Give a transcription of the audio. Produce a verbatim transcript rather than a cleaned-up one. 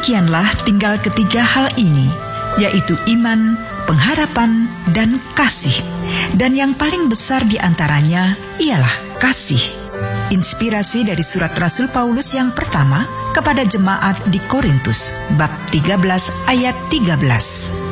Demikianlah tinggal ketiga hal ini, yaitu iman, pengharapan, dan kasih. Dan yang paling besar di antaranya ialah kasih. Inspirasi dari surat Rasul Paulus yang pertama kepada jemaat di Korintus, bab tiga belas ayat tiga belas.